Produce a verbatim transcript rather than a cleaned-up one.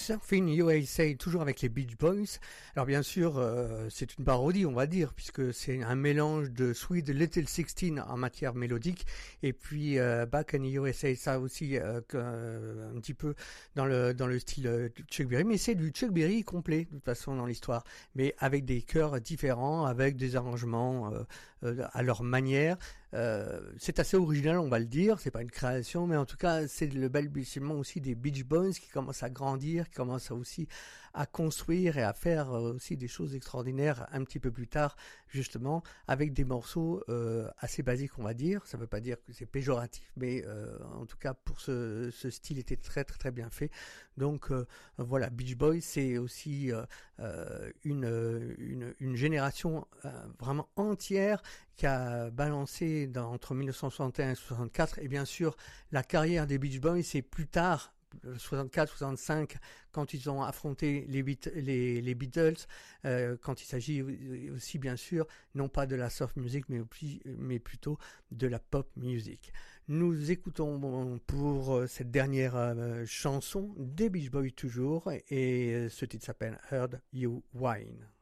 Surfing U S A, toujours avec les Beach Boys. Alors bien sûr, euh, c'est une parodie, on va dire, puisque c'est un mélange de Sweet Little Sixteen en matière mélodique, et puis euh, Back in U S A, ça aussi euh, euh, un petit peu dans le dans le style euh, Chuck Berry, mais c'est du Chuck Berry complet de toute façon dans l'histoire, mais avec des chœurs différents, avec des arrangements euh, euh, à leur manière. Euh, c'est assez original, on va le dire, c'est pas une création, mais en tout cas c'est le balbutiement aussi des Beach Boys qui commencent à grandir, qui commencent aussi à construire et à faire euh, aussi des choses extraordinaires un petit peu plus tard, justement avec des morceaux euh, assez basiques, on va dire. Ça veut pas dire que c'est péjoratif, mais euh, en tout cas pour ce, ce style était très très très bien fait. Donc euh, voilà, Beach Boys c'est aussi euh, euh, une, une une génération euh, vraiment entière qui a balancé dans, entre mille neuf cent soixante et un et soixante-quatre, et bien sûr la carrière des Beach Boys c'est plus tard, soixante-quatre soixante-cinq, quand ils ont affronté les, Beat- les, les Beatles, euh, quand il s'agit aussi bien sûr non pas de la soft music mais, mais plutôt de la pop music. Nous écoutons pour cette dernière euh, chanson des Beach Boys toujours, et ce titre s'appelle Heard You Whine.